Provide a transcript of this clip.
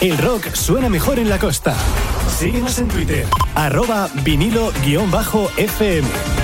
El rock suena mejor en la costa. Síguenos en Twitter, @vinilo_FM.